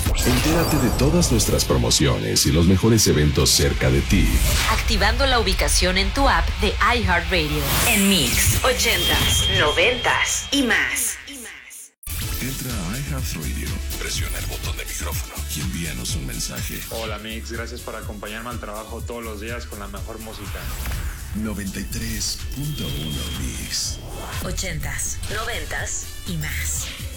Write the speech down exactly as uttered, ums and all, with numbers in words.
Entérate de todas nuestras promociones y los mejores eventos cerca de ti, activando la ubicación en tu app de iHeartRadio. En Mix, ochentas, noventas y más. Entra a iHeartRadio, presiona el botón de micrófono y envíanos un mensaje. Hola Mix, gracias por acompañarme al trabajo todos los días con la mejor música. noventa y tres punto uno Mix. Ochentas, noventas y más.